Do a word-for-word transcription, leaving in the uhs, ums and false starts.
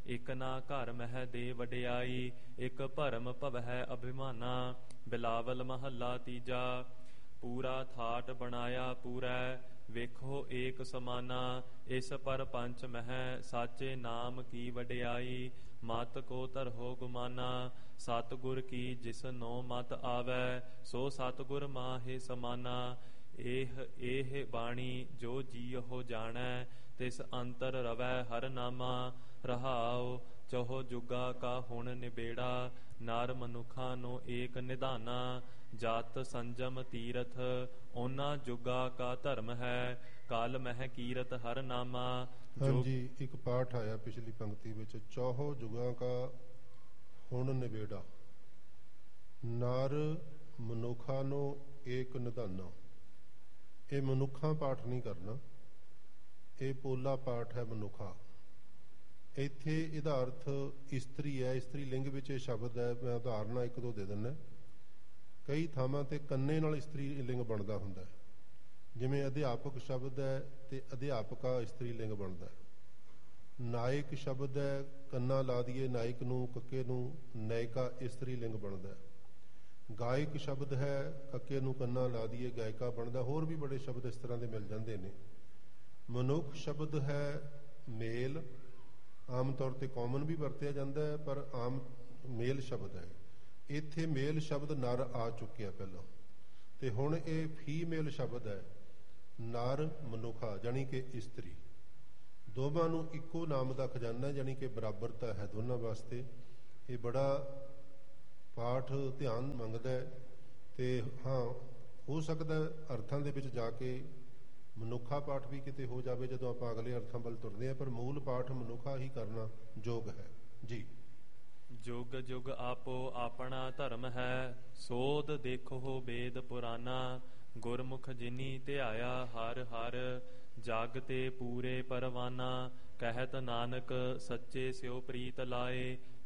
ਇਕ ਨਾ ਘਰ ਮਹਿ ਦੇ ਵਡਿਆਈ, ਇਕ ਭਰਮ ਭਵਹਿ ਅਭਿਮਾਨਾ। ਬਿਲਾਵਲ ਮਹੱਲਾ ਤੀਜਾ। ਪੂਰਾ ਥਾਟ ਬਣਾਇਆ ਪੂਰੈ, ਵੇਖੋ ਏਕ ਸਮਾਨਾ। ਇਸ ਪਰ ਪੰਚ ਮਹਿ ਸਾਚੇ ਨਾਮ ਕੀ ਵਡਿਆਈ, ਮਤ ਕੋ ਧਰਹੁ ਗੁਮਾਨਾ। ਸਤਿਗੁਰ ਕੀ ਜਿਸ ਨੋ ਮਤ ਆਵੈ, ਸੋ ਸਤਿਗੁਰ ਮਾਹੇ ਸਮਾਨਾ। ਇਹ ਇਹ ਬਾਣੀ ਜੋ ਜੀਉ ਜਾਣੈ, ਤਿਸ ਅੰਤਰ ਰਵੈ ਹਰ ਨਾਮਾ। ਰਹਾਉ ਚਹੁ ਜੁਗਾ ਕਾ ਹੁਣ ਨਿਬੇੜਾ, ਨਰ ਮਨੁਖਾਂ ਨੂੰ ਏਕ ਨਿਧਾਨਾ। ਜਤ ਸੰਜਮ ਤੀਰਥ ਉਹਨਾਂ ਜੁਗਾ ਕਾ ਧਰਮ ਹੈ, ਕਲ ਮਹਿ ਕੀਰਤ ਹਰ ਨਾਮਾ। ਹਾਂਜੀ, ਇੱਕ ਪਾਠ ਆਇਆ ਪਿਛਲੀ ਪੰਕਤੀ ਵਿੱਚ, ਚੌਹੋ ਜੁਗਾਂ ਕਾ ਹੁਣ ਨਿਬੇੜਾ, ਨਰ ਮਨੁੱਖਾਂ ਨੂੰ ਏਕ ਨਿਧਾਨਾ। ਇਹ ਮਨੁੱਖਾਂ ਪਾਠ ਨਹੀਂ ਕਰਨਾ, ਇਹ ਪੋਲਾ ਪਾਠ ਹੈ ਮਨੁੱਖਾ। ਇੱਥੇ ਇਹਦਾ ਅਰਥ ਇਸਤਰੀ ਹੈ, ਇਸਤਰੀ ਲਿੰਗ ਵਿੱਚ ਇਹ ਸ਼ਬਦ ਹੈ। ਮੈਂ ਉਦਾਹਰਨਾਂ ਇੱਕ ਦੋ ਦੇ ਦਿੰਦਾ। ਕਈ ਥਾਵਾਂ ਤੇ ਕੰਨੇ ਨਾਲ ਇਸਤਰੀ ਲਿੰਗ ਬਣਦਾ ਹੁੰਦਾ ਹੈ, ਜਿਵੇਂ ਅਧਿਆਪਕ ਸ਼ਬਦ ਹੈ ਤੇ ਅਧਿਆਪਕਾ ਇਸਤਰੀ ਲਿੰਗ ਬਣਦਾ ਹੈ। ਨਾਇਕ ਸ਼ਬਦ ਹੈ, ਕੰਨਾ ਲਾ ਦੀਏ ਨਾਇਕ ਨੂੰ, ਕੱਕੇ ਨੂੰ, ਨਾਇਕਾ ਇਸਤਰੀ ਲਿੰਗ ਬਣਦਾ ਹੈ। ਗਾਇਕ ਸ਼ਬਦ ਹੈ, ਕੱਕੇ ਨੂੰ ਕੰਨਾ ਲਾ ਦੀਏ ਗਾਇਕਾ ਬਣਦਾ। ਹੋਰ ਵੀ ਬੜੇ ਸ਼ਬਦ ਇਸ ਤਰ੍ਹਾਂ ਦੇ ਮਿਲ ਜਾਂਦੇ ਨੇ। ਮਨੁੱਖ ਸ਼ਬਦ ਹੈ ਮੇਲ, ਆਮ ਤੌਰ ਤੇ ਕਾਮਨ ਵੀ ਵਰਤਿਆ ਜਾਂਦਾ ਹੈ, ਪਰ ਆਮ ਮੇਲ ਸ਼ਬਦ ਹੈ। ਇੱਥੇ ਮੇਲ ਸ਼ਬਦ ਨਰ ਆ ਚੁੱਕਿਆ ਪਹਿਲਾਂ, ਤੇ ਹੁਣ ਇਹ ਫੀਮੇਲ ਸ਼ਬਦ ਹੈ, ਨਰ ਮਨੁੱਖਾ ਜਾਣੀ ਕਿ ਇਸਤਰੀ। ਦੋਵਾਂ ਨੂੰ ਇੱਕੋ ਨਾਮ ਦਾ ਖਜ਼ਾਨਾ, ਜਾਣੀ ਕਿ ਬਰਾਬਰਤਾ ਹੈ ਦੋਨਾਂ ਵਾਸਤੇ। ਇਹ ਬੜਾ ਪਾਠ ਧਿਆਨ ਮੰਗਦਾ ਹੈ। ਤੇ ਹਾਂ, ਹੋ ਸਕਦਾ ਅਰਥਾਂ ਦੇ ਵਿੱਚ ਜਾ ਕੇ ਮਨੁੱਖਾ ਪਾਠ ਵੀ ਕਿਤੇ ਹੋ ਜਾਵੇ ਜਦੋਂ ਆਪਾਂ ਅਗਲੇ ਅਰਥਾਂ ਵੱਲ ਤੁਰਦੇ ਹਾਂ, ਪਰ ਮੂਲ ਪਾਠ ਮਨੁੱਖਾ ਹੀ ਕਰਨਾ ਯੋਗ ਹੈ ਜੀ। ਜੁਗ ਜੁਗ ਆਪੋ ਆਪਣਾ ਧਰਮ ਹੈ, ਸੋਧ ਦੇਖੋ ਵੇਦ ਪੁਰਾਨਾ। ਗੁਰਮੁਖ ਜਿਨੀ ਧਿਆਇਆ ਹਰ ਹਰ, ਜਗ ਤੇ ਪੂਰੇ ਪਰਵਾਨਾ। ਕਹਿਤ ਨਾਨਕ ਸੱਚੇ ਸਿਉ ਪ੍ਰੀਤ ਲਾਏ,